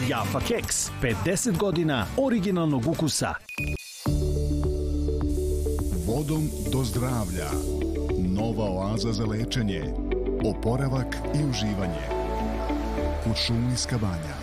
Jaffa keks, 50 godina originalnog ukusa. Vodom do zdravlja. Nova oaza za lečenje, oporavak i uživanje. Kuršumlijska banja.